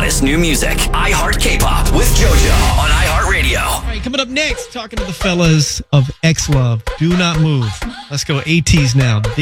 hottest new music. iHeart K-Pop with JoJo on iHeartRadio. All right, coming up next, talking to the fellas of X Love. Do not move. Let's go ATs now.